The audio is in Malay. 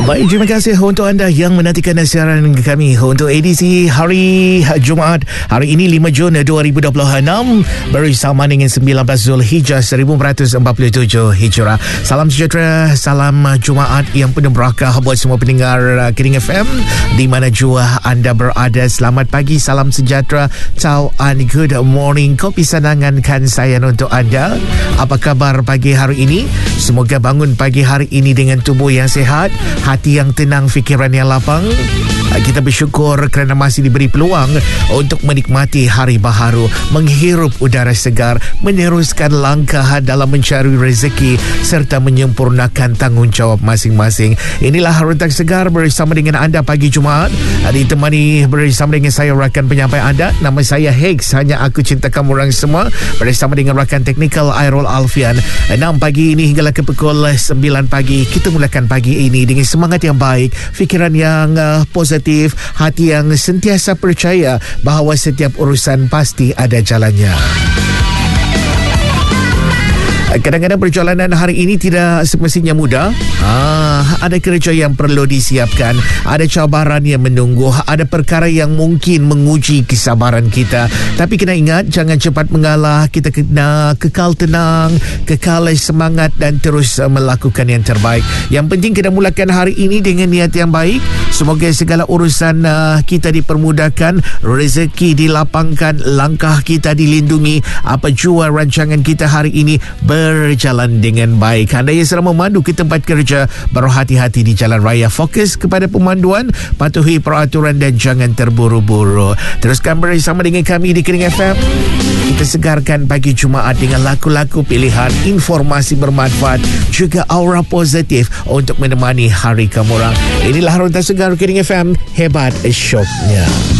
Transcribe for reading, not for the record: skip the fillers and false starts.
Baik, terima kasih untuk anda yang menantikan siaran kami untuk edisi hari Jumaat. Hari ini 5 Jun 2026 bersama dengan 19 Zulhijjah 1447 Hijrah. Salam sejahtera, salam Jumaat yang penuh berakah buat semua pendengar Kiring FM di mana jua anda berada. Selamat pagi, salam sejahtera, ciao and good morning. Kopi sanangankan saya untuk anda. Apa khabar pagi hari ini? Semoga bangun pagi hari ini dengan tubuh yang sihat, hati yang tenang, fikiran yang lapang. Kita bersyukur kerana masih diberi peluang untuk menikmati hari baharu, menghirup udara segar, meneruskan langkah dalam mencari rezeki serta menyempurnakan tanggungjawab masing-masing. Inilah Rentak Segar bersama dengan anda pagi Jumaat. Ditemani bersama dengan saya rakan penyampai anda. Nama saya Hex, hanya aku cinta kamu orang semua. Bersama dengan rakan teknikal Airul Alfian. 6 pagi ini hinggalah ke pukul 9 pagi. Kita mulakan pagi ini dengan semangat yang baik, fikiran yang positif, hati yang sentiasa percaya bahawa setiap urusan pasti ada jalannya. Kadang-kadang perjalanan hari ini tidak semestinya mudah. Ada kerja yang perlu disiapkan, ada cabaran yang menunggu, ada perkara yang mungkin menguji kesabaran kita. Tapi kena ingat, jangan cepat mengalah. Kita kena kekal tenang, kekal semangat dan terus melakukan yang terbaik. Yang penting kita mulakan hari ini dengan niat yang baik. Semoga segala urusan kita dipermudahkan, rezeki dilapangkan, langkah kita dilindungi, apa jua rancangan kita hari ini berjalan dengan baik. Anda yang sedang memandu ke tempat kerja, berhati-hati di jalan raya, fokus kepada pemanduan, patuhi peraturan dan jangan terburu-buru. Teruskan bersama dengan kami di Kiring FM. Kita segarkan pagi Jumaat dengan lagu-lagu pilihan, informasi bermanfaat, juga aura positif untuk menemani hari kamu orang. Inilah Rentak Segar Kiring FM, hebat syoknya.